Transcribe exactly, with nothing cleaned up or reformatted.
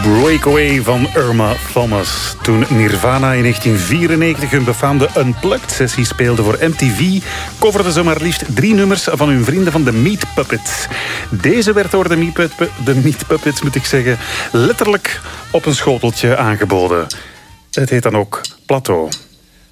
Breakaway van Irma Thomas. Toen Nirvana in negentien vierennegentig hun befaamde Unplugged-sessie speelde voor M T V, coverden ze maar liefst drie nummers van hun vrienden van de Meat Puppets. Deze werd door de Meat, Pup- de Meat Puppets, moet ik zeggen, letterlijk op een schoteltje aangeboden. Het heet dan ook Plateau.